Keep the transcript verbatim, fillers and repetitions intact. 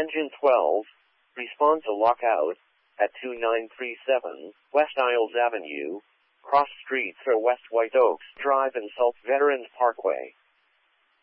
Engine twelve, respond to lockout at two nine three seven West Isles Avenue, cross street through West White Oaks Drive and Salt Veterans Parkway.